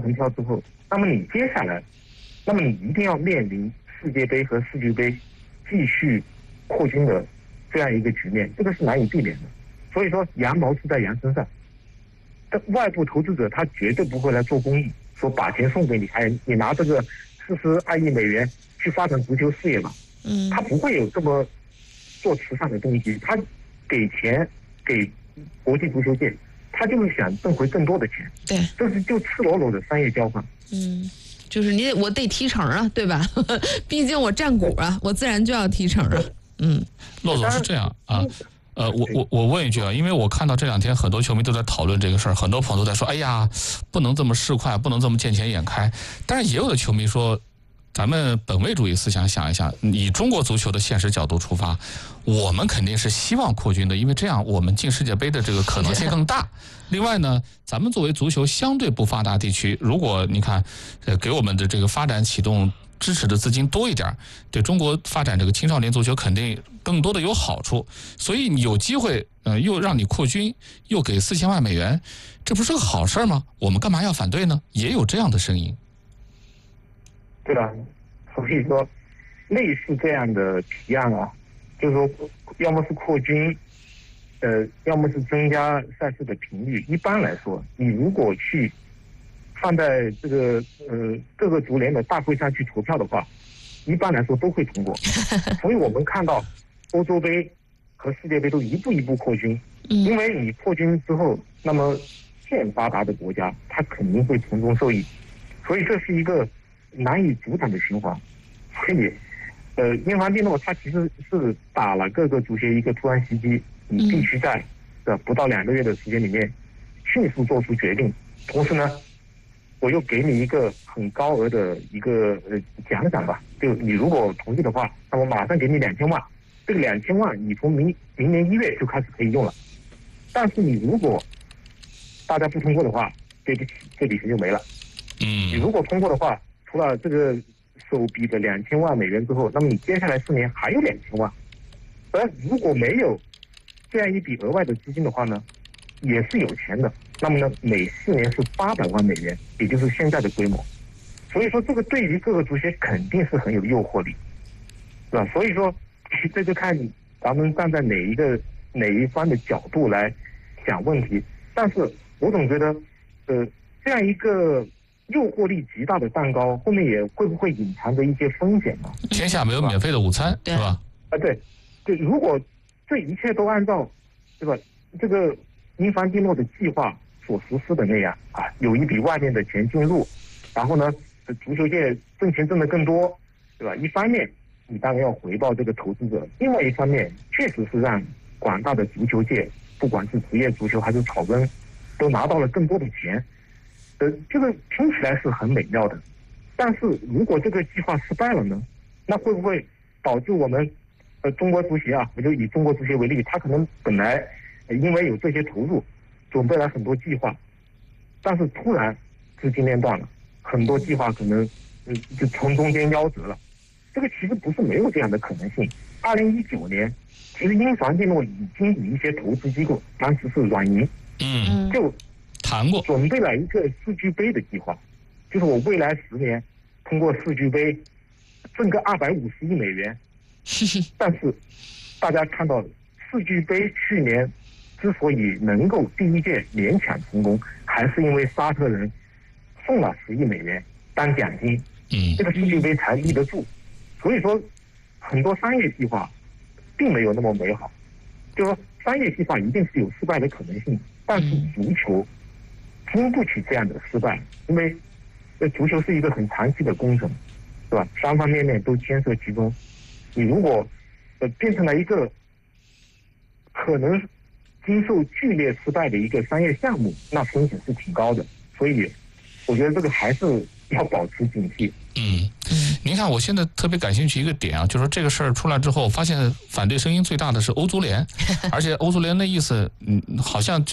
横跳之后，那么你接下来，那么你一定要面临世界杯和世俱杯继续扩军的这样一个局面，这个是难以避免的。所以说羊毛出在羊身上，但外部投资者他绝对不会来做公益，说把钱送给你，你拿这个42亿美元去发展足球事业吧。他不会有这么做慈善的动机，他给钱给国际足球界，他就是想挣回更多的钱。 对， 这是就赤裸裸的商业交换。 就是我得提成啊，对吧？毕竟我占股啊，我自然就要提成啊。 骆总是这样啊。我问一句啊，因为我看到这2天很多球迷都在讨论这个事儿，很多朋友都在说，哎呀，不能这么市侩，不能这么见钱眼开。但是也有的球迷说，咱们本位主义思想想一想，以中国足球的现实角度出发，我们肯定是希望扩军的，因为这样我们进世界杯的这个可能性更大。另外呢，咱们作为足球相对不发达地区，如果你看，给我们的这个发展启动支持的资金多一点，对中国发展这个青少年足球肯定更多的有好处。所以你有机会，又让你扩军，又给4000万美元，这不是个好事吗？我们干嘛要反对呢？也有这样的声音。 对吧？所以说，类似这样的提案啊，就是说，要么是扩军，要么是增加赛事的频率。一般来说，你如果去放在这个各个足联的大会上去投票的话，一般来说都会通过。所以我们看到欧洲杯和世界杯都一步一步扩军，因为你扩军之后，那么欠发达的国家它肯定会从中受益，所以这是一个难以阻挡的循环。所以英凡蒂诺他其实是打了各个足协一个突然袭击，你必须在不到2个月的时间里面迅速做出决定，同时呢我又给你一个很高额的一个奖赏吧，就你如果同意的话，那我马上给你2000万，这个2000万你从明年1月就开始可以用了。但是你如果大家不通过的话，对不起，这笔钱就没了。你如果通过的话，除了这个首笔的2000万美元之后，那么你接下来4年还有2000万。而如果没有这样一笔额外的资金的话呢，也是有钱的。那么呢，每4年是800万美元，也就是现在的规模。所以说，这个对于各个足协肯定是很有诱惑力，是吧？所以说，这就看咱们站在哪一方的角度来想问题。但是我总觉得，这样一个诱惑力极大的蛋糕，后面也会不会隐藏着一些风险呢？ 天下没有免费的午餐，是吧？ 对，如果这一切都按照，对吧？这个英凡蒂诺的计划所实施的那样啊，有一笔外面的钱进入，然后呢，足球界挣钱挣得更多，对吧？一方面你当然要回报这个投资者，另外一方面确实是让广大的足球界，不管是职业足球还是草根，都拿到了更多的钱。这个听起来是很美妙的，但是如果这个计划失败了呢，那会不会导致我们中国足协啊，我就以中国足协为例，他可能本来因为有这些投入，准备了很多计划，但是突然资金链断了，很多计划可能就从中间夭折了。这个其实不是没有这样的可能性。2019年，其实英凡蒂诺已经与一些投资机构，当时是软银，就谈过， 准备了一个世俱杯的计划，就是我未来10年通过世俱杯挣个250亿美元。但是大家看到世俱杯去年之所以能够第一届勉强成功，还是因为沙特人送了10亿美元当奖金，这个世俱杯才立得住。所以说很多商业计划并没有那么美好，就是说商业计划一定是有失败的可能性，但是足球经不起这样的失败，因为足球是一个很长期的工程，对吧？方方面面都牵涉其中。你如果变成了一个可能经受剧烈失败的一个商业项目，那风险是挺高的。所以我觉得这个还是要保持警惕。 您看，我现在特别感兴趣一个点啊，就是说这个事儿出来之后，发现反对声音最大的是欧足联，而且欧足联的意思，好像就是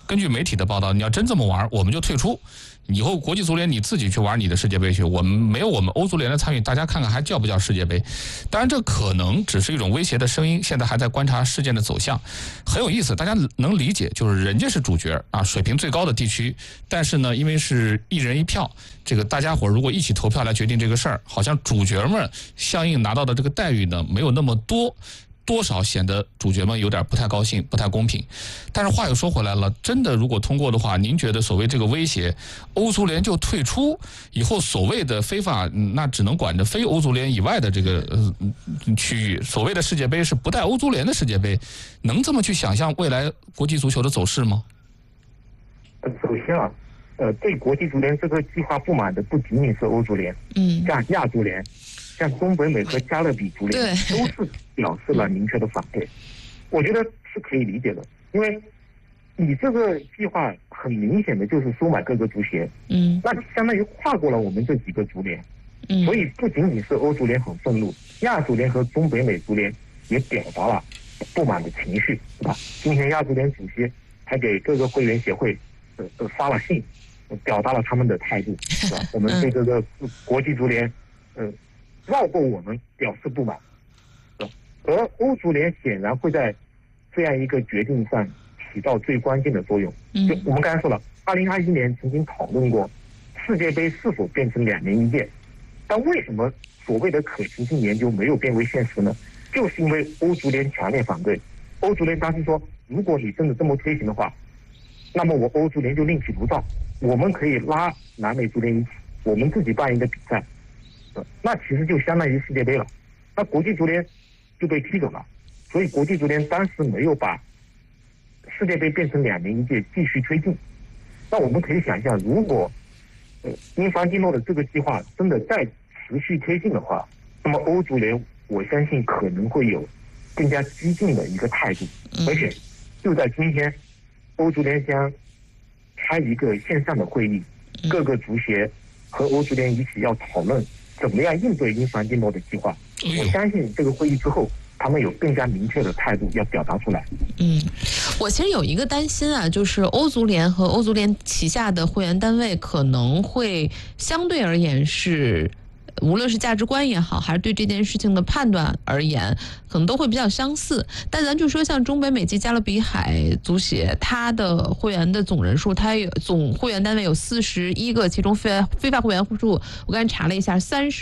根据媒体的报道，你要真这么玩，我们就退出。以后国际足联你自己去玩你的世界杯去，我们没有我们欧足联的参与，大家看看还叫不叫世界杯？当然，这可能只是一种威胁的声音，现在还在观察事件的走向，很有意思，大家能理解，就是人家是主角啊，水平最高的地区，但是呢，因为是一人一票，这个大家伙如果一起投票来决定这个事儿，好像主角们相应拿到的这个待遇呢没有那么多。多少显得主角们有点不太高兴，不太公平。但是话又说回来了，真的如果通过的话，您觉得所谓这个威胁，欧足联就退出以后，所谓的非法，那只能管着非欧足联以外的这个区域，所谓的世界杯是不带欧足联的世界杯，能这么去想象未来国际足球的走势吗？ 首先啊，对国际足联这个计划不满的不仅仅是欧足联，像亚足联。像中北美和加勒比足联都是表示了明确的反对，我觉得是可以理解的，因为你这个计划很明显的就是收买各个足协，那相当于跨过了我们这几个足联，所以不仅仅是欧足联很愤怒，亚足联和中北美足联也表达了不满的情绪，是吧？今天亚足联主席还给各个会员协会发了信，表达了他们的态度，是吧？我们对这个国际足联绕过我们表示不满，而欧足联显然会在这样一个决定上起到最关键的作用。就我们刚才说了，2021年曾经讨论过世界杯是否变成2年一届，但为什么所谓的可行性研究没有变为现实呢？就是因为欧足联强烈反对。欧足联当时说，如果你真的这么推行的话，那么我欧足联就另起炉灶，我们可以拉南美足联一起，我们自己办一个比赛。那其实就相当于世界杯了，那国际足联就被踢走了，所以国际足联当时没有把世界杯变成2年一届继续推进。那我们可以想象，如果英凡蒂诺的这个计划真的再持续推进的话，那么欧足联我相信可能会有更加激进的一个态度，而且就在今天，欧足联将开一个线上的会议，各个足协和欧足联一起要讨论怎么样应对英凡蒂诺的计划。我相信这个会议之后，他们有更加明确的态度要表达出来。 我其实有一个担心啊，就是欧足联和欧足联旗下的会员单位可能会相对而言是，无论是价值观也好，还是对这件事情的判断而言，可能都会比较相似。但咱就说像中北美及加勒比海足协，它的会员的总人数，它有总会员单位有41个，其中非法会员数我刚才查了一下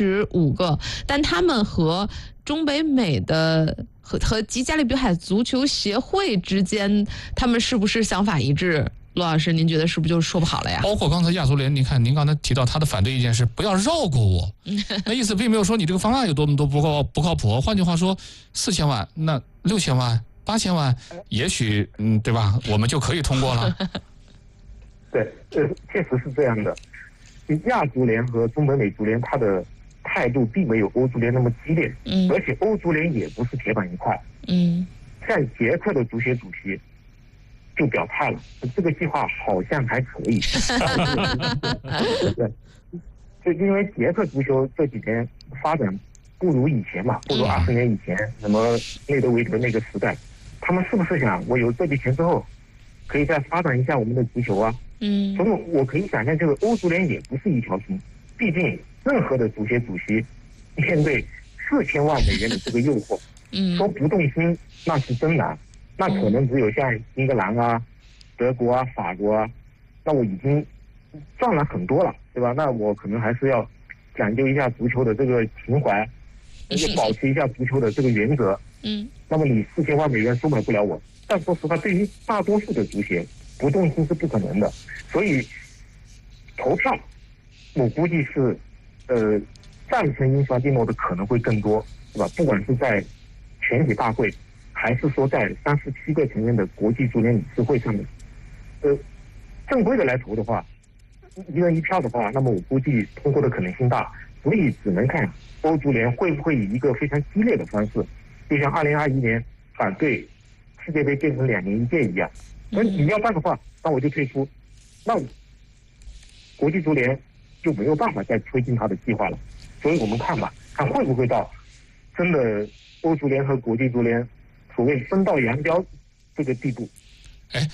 35个，但他们和中北美的和及加勒比海足球协会之间，他们是不是想法一致？罗老师，您觉得是不是就说不好了呀？ 包括刚才亚足联，你看您刚才提到他的反对意见是不要绕过我，那意思并没有说你这个方案有多么多不靠谱。换句话说，4000万那6000万8000万，也许对吧？我们就可以通过了。 对，确实是这样的。亚足联和中北美足联，它的态度并没有欧足联那么激烈，而且欧足联也不是铁板一块。像捷克的足协主席就表态了，这个计划好像还可以。对，就因为捷克足球这几年发展不如以前嘛，不如20年以前什么内德维德那个时代，他们是不是想我有这笔钱之后，可以再发展一下我们的足球啊？所以我可以想象，这个欧足联也不是一条心，毕竟任何的足协主席面对4000万美元的这个诱惑，说不动心那是真难。那可能只有像英格兰啊、德国啊、法国啊，那我已经赚了很多了，对吧？那我可能还是要讲究一下足球的这个情怀，要保持一下足球的这个原则。那么你4000万美元收买不了我，但说实话，对于大多数的足协，不动心是不可能的。所以投票，我估计是赞成英凡蒂诺的可能会更多，对吧？不管是在全体大会，还是说在37个成员的国际足联理事会上面，正规的来投的话，一人一票的话，那么我估计通过的可能性大，所以只能看欧足联会不会以一个非常激烈的方式，就像2021年反对世界杯变成2年一届一样。你要办的话，那我就退出，那国际足联就没有办法再推进他的计划了。所以我们看吧，看会不会到真的欧足联和国际足联所谓分道扬镳这个地步。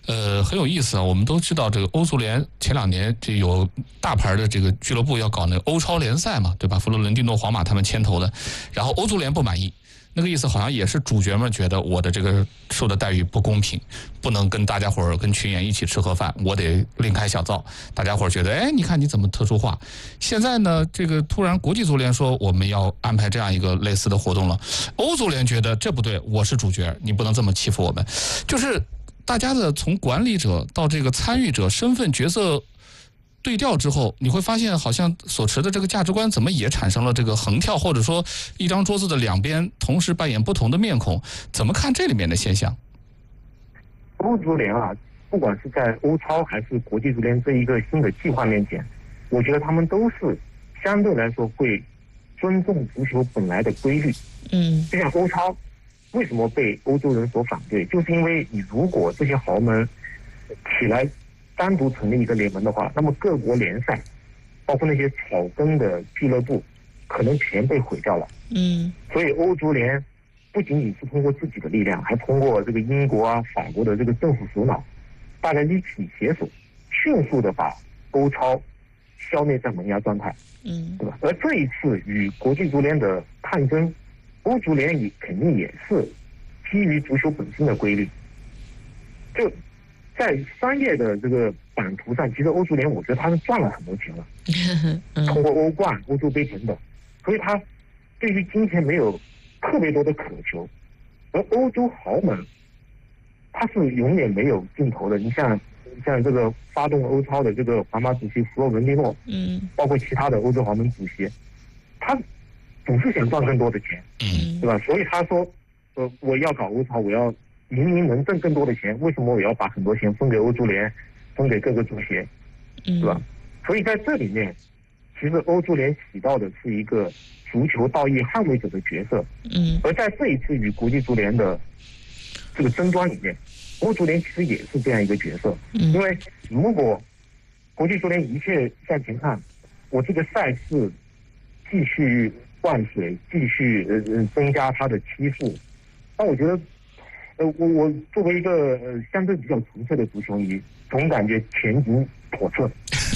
很有意思啊。我们都知道，这个欧足联前2年这有大牌的这个俱乐部要搞那个欧超联赛嘛，对吧？佛罗伦蒂诺、皇马他们牵头的，然后欧足联不满意。那个意思好像也是主角们觉得我的这个受的待遇不公平，不能跟大家伙儿跟群演一起吃盒饭，我得另开小灶。大家伙儿觉得，哎，你看你怎么特殊化？现在呢，这个突然国际足联说我们要安排这样一个类似的活动了，欧足联觉得这不对，我是主角，你不能这么欺负我们。就是大家的从管理者到这个参与者身份角色对调之后，你会发现好像所持的这个价值观怎么也产生了这个横跳，或者说一张桌子的两边同时扮演不同的面孔，怎么看这里面的现象？ 欧足联啊，不管是在欧超还是国际足联这一个新的计划面前，我觉得他们都是相对来说会尊重足球本来的规律。就像欧超为什么被欧洲人所反对，就是因为你如果这些豪门起来单独成立一个联盟的话，那么各国联赛，包括那些草根的俱乐部，可能全被毁掉了。所以欧足联不仅仅是通过自己的力量，还通过这个英国啊、法国的这个政府首脑，大家一起携手，迅速的把欧超消灭在萌芽状态。对吧？而这一次与国际足联的抗争，欧足联也肯定也是基于足球本身的规律，就。在商业的这个版图上，其实欧足联我觉得他是赚了很多钱了，通过欧冠、欧洲杯等等，所以他对于金钱没有特别多的渴求。而欧洲豪门，他是永远没有尽头的。你像这个发动欧超的这个皇马主席弗洛伦蒂诺，包括其他的欧洲豪门主席，他总是想赚更多的钱，对吧？所以他说，我要搞欧超，我要。明明能挣更多的钱，为什么我要把很多钱分给欧足联，分给各个足协，对吧？所以在这里面，其实欧足联起到的是一个足球道义捍卫者的角色。而在这一次与国际足联的这个争端里面，欧足联其实也是这样一个角色。因为如果国际足联一切向前看，我这个赛事继续灌水，继续增加它的期数，那我觉得。我作为一个相对比较纯粹的足球迷，总感觉前景叵测。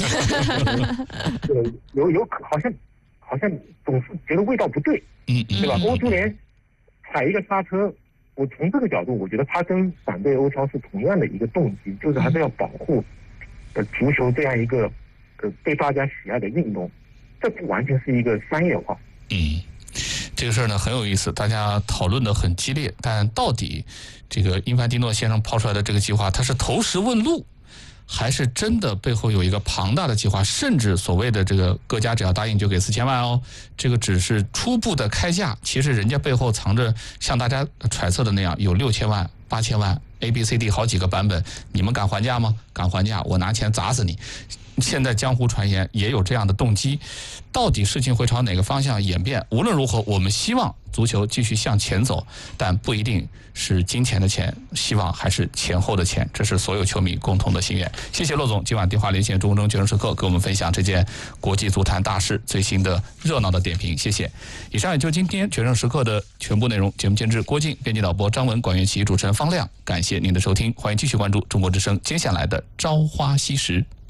有好像总是觉得味道不对，对吧？欧足联踩一个刹车，我从这个角度，我觉得他跟反对欧超是同样的一个动机，就是还是要保护足球这样一个被大家喜爱的运动，这不完全是一个商业化。 这个事儿呢很有意思，大家讨论的很激烈，但到底这个因凡蒂诺先生抛出来的这个计划，他是投石问路，还是真的背后有一个庞大的计划？甚至所谓的这个各家只要答应就给4000万哦，这个只是初步的开价，其实人家背后藏着像大家揣测的那样有6000万、8000万 ABCD 好几个版本，你们敢还价吗？敢还价，我拿钱砸死你。现在江湖传言也有这样的动机，到底事情会朝哪个方向演变？无论如何，我们希望足球继续向前走，但不一定是金钱的钱，希望还是钱后的钱，这是所有球迷共同的心愿。谢谢骆总今晚电话连线中国决胜时刻，给我们分享这件国际足坛大事最新的热闹的点评，谢谢。以上也就今天决胜时刻的全部内容。节目监制郭靖，编辑导播张文，管乐器主持人方亮。感谢您的收听，欢迎继续关注中国之声接下来的朝花夕拾。